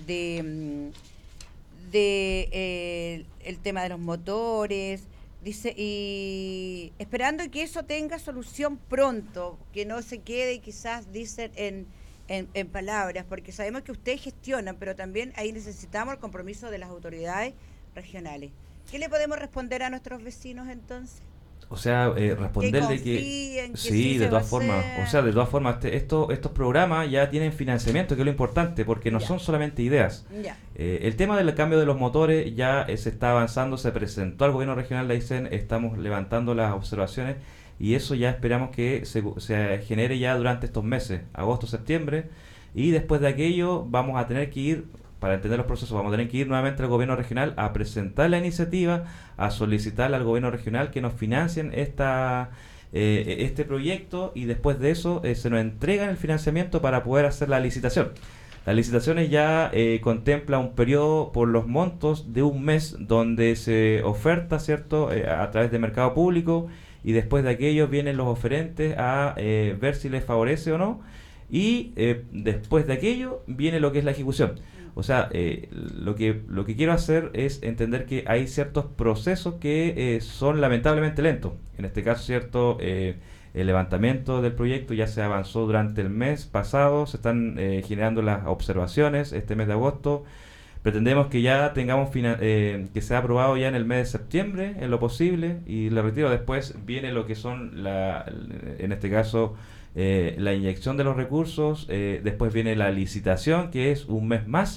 el tema de los motores. Dice, y esperando que eso tenga solución pronto, que no se quede quizás, dicen, en palabras, porque sabemos que ustedes gestionan, pero también ahí necesitamos el compromiso de las autoridades regionales. ¿Qué le podemos responder a nuestros vecinos entonces? O sea, responderle que sí, de todas formas. O sea, de todas formas, estos programas ya tienen financiamiento, que es lo importante, porque no son solamente ideas. El tema del cambio de los motores ya se está avanzando, se presentó al gobierno regional de Aysén, estamos levantando las observaciones, y eso ya esperamos que se genere ya durante estos meses, agosto, septiembre, y después de aquello vamos a tener que ir, para entender los procesos, vamos a tener que ir nuevamente al gobierno regional a presentar la iniciativa, a solicitarle al gobierno regional que nos financien este proyecto, y después de eso se nos entregan el financiamiento para poder hacer la licitación. Las licitaciones ya contempla un periodo por los montos de un mes, donde se oferta, ¿cierto?, a través de mercado público, y después de aquello vienen los oferentes a ver si les favorece o no, y después de aquello viene lo que es la ejecución. O sea, lo que quiero hacer es entender que hay ciertos procesos que son lamentablemente lentos. En este caso, ¿cierto?, el levantamiento del proyecto ya se avanzó durante el mes pasado, se están generando las observaciones este mes de agosto. Pretendemos que ya tengamos que sea aprobado ya en el mes de septiembre, en lo posible, y le retiro, después viene lo que son, en este caso, la inyección de los recursos, después viene la licitación, que es un mes más,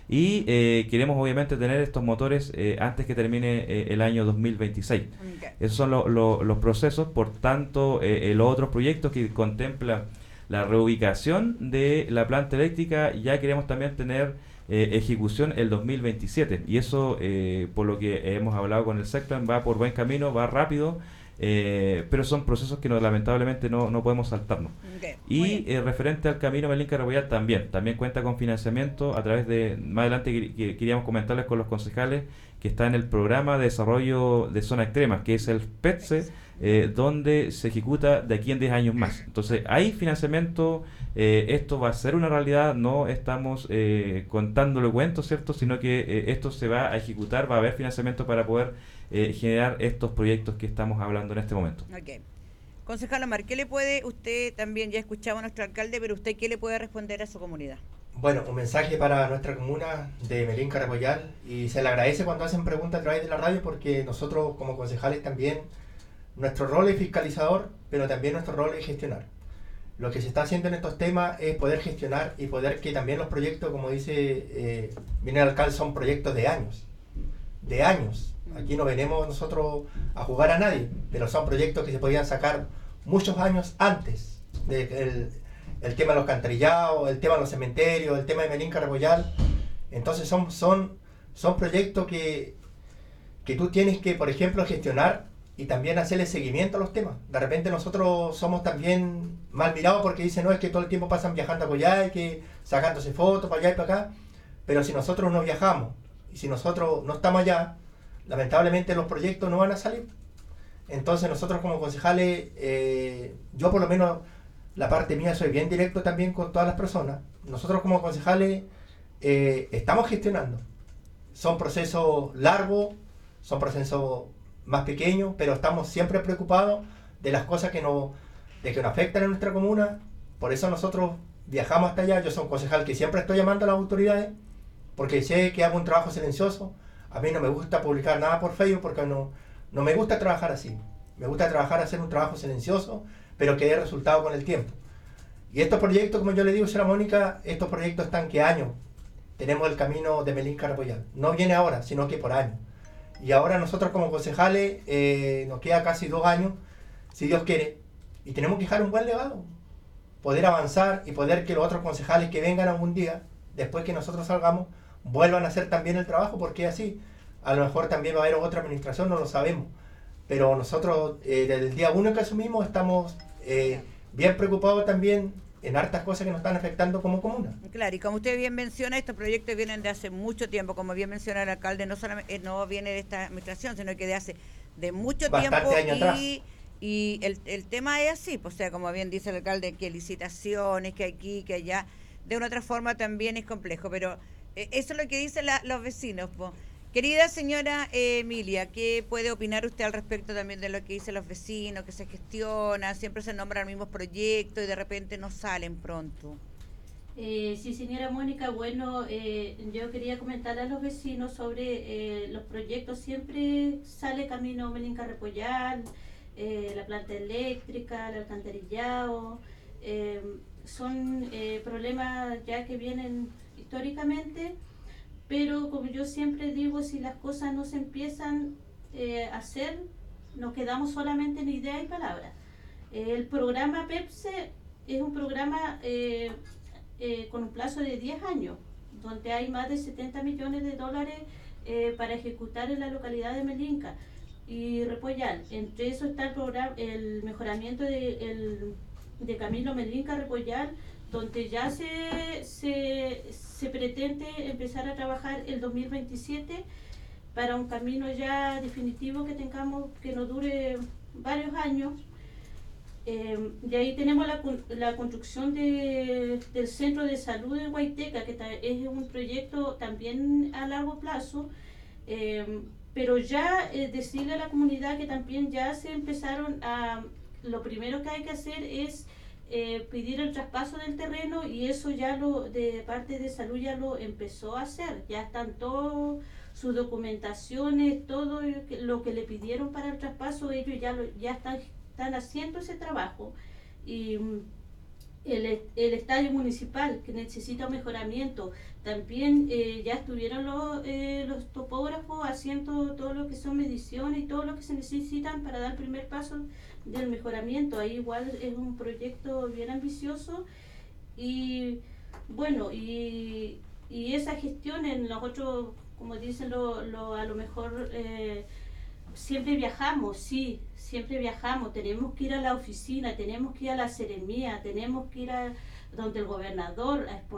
y queremos obviamente tener estos motores antes que termine el año 2026. Okay. Esos son los procesos. Por tanto, los otros proyectos que contemplan la reubicación de la planta eléctrica, ya queremos también tener ejecución el 2027, y eso por lo que hemos hablado con el SECPLAN va por buen camino, va rápido, pero son procesos que lamentablemente no podemos saltarnos. Okay. Y referente al camino Melín-Carrapuyal también cuenta con financiamiento a través de, más adelante queríamos comentarles con los concejales que está en el programa de desarrollo de zona extrema, que es el PETSE, donde se ejecuta de aquí en 10 años más. Entonces hay financiamiento, esto va a ser una realidad, no estamos contándole cuentos, ¿cierto? Sino que esto se va a ejecutar, va a haber financiamiento para poder generar estos proyectos que estamos hablando en este momento. Okay. Concejal Omar, ¿qué le puede usted, también ya escuchaba a nuestro alcalde, pero usted qué le puede responder a su comunidad? Bueno, un mensaje para nuestra comuna de Melín-Carrapuyal, y se le agradece cuando hacen preguntas a través de la radio, porque nosotros como concejales también, nuestro rol es fiscalizador, pero también nuestro rol es gestionar. Lo que se está haciendo en estos temas es poder gestionar y poder que también los proyectos, como dice bien el alcalde, son proyectos de años. De años. Aquí no venimos nosotros a jugar a nadie, pero son proyectos que se podían sacar muchos años antes el tema de los alcantarillados, el tema de los cementerios, el tema de Melín-Carrapuyal. Entonces son proyectos que tú tienes que, por ejemplo, gestionar y también hacerle seguimiento a los temas. De repente nosotros somos también mal mirados porque dicen, no, es que todo el tiempo pasan viajando a Coyhaique, que sacándose fotos para allá y para acá, pero si nosotros no viajamos y si nosotros no estamos allá, lamentablemente los proyectos no van a salir. Entonces nosotros como concejales, yo por lo menos la parte mía soy bien directo también con todas las personas. Nosotros como concejales estamos gestionando. Son procesos largos, son procesos más pequeños, pero estamos siempre preocupados de las cosas que nos afectan en nuestra comuna. Por eso nosotros viajamos hasta allá. Yo soy un concejal que siempre estoy llamando a las autoridades, porque sé que hago un trabajo silencioso. A mí no me gusta publicar nada por Facebook porque no me gusta trabajar así. Me gusta hacer un trabajo silencioso, pero que dé resultado con el tiempo. Y estos proyectos, como yo le digo, señora Mónica, estos proyectos están que años. Tenemos el camino de Melín-Carrapuyal. No viene ahora, sino que por años. Y ahora nosotros como concejales nos queda casi 2 años, si Dios quiere, y tenemos que dejar un buen legado. Poder avanzar y poder que los otros concejales que vengan algún día, después que nosotros salgamos, vuelvan a hacer también el trabajo, porque es así. A lo mejor también va a haber otra administración, no lo sabemos. Pero nosotros desde el día 1 que asumimos estamos bien preocupados también en hartas cosas que nos están afectando como comuna. Claro, y como usted bien menciona, estos proyectos vienen de hace mucho tiempo, como bien menciona el alcalde, no solamente no viene de esta administración, sino que de mucho Bastante tiempo. años atrás. Y el tema es así, pues, o sea, como bien dice el alcalde, que licitaciones, que aquí, que allá, de una otra forma también es complejo, pero eso es lo que dicen los vecinos, pues. Querida señora Emilia, ¿qué puede opinar usted al respecto también de lo que dicen los vecinos, que se gestiona, siempre se nombran los mismos proyectos y de repente no salen pronto? Sí, señora Mónica, bueno, yo quería comentar a los vecinos sobre los proyectos. Siempre sale camino Melín-Carrapuyal, la planta eléctrica, el alcantarillado. Son problemas ya que vienen históricamente. Pero como yo siempre digo, si las cosas no se empiezan a hacer, nos quedamos solamente en idea y palabras. El programa PEPSE es un programa con un plazo de 10 años, donde hay más de 70 millones de dólares para ejecutar en la localidad de Melinca y Repollar. Entre eso está el mejoramiento de camino Melinca-Repollar, donde ya se pretende empezar a trabajar el 2027 para un camino ya definitivo que tengamos, que nos dure varios años. Y ahí tenemos la construcción del centro de salud de Guaiteca, que es un proyecto también a largo plazo, pero ya decirle a la comunidad que también ya se empezaron lo primero que hay que hacer es pedir el traspaso del terreno, y eso ya de parte de salud ya lo empezó a hacer. Ya están todas sus documentaciones, todo lo que le pidieron para el traspaso, ellos ya están haciendo ese trabajo. Y el estadio municipal, que necesita un mejoramiento. También ya estuvieron los topógrafos haciendo todo lo que son mediciones y todo lo que se necesitan para dar el primer paso del mejoramiento. Ahí igual es un proyecto bien ambicioso y bueno, y esa gestión en nosotros, como dicen, a lo mejor siempre viajamos, sí, siempre viajamos, tenemos que ir a la oficina, tenemos que ir a la seremía, tenemos que ir a donde el gobernador a exponer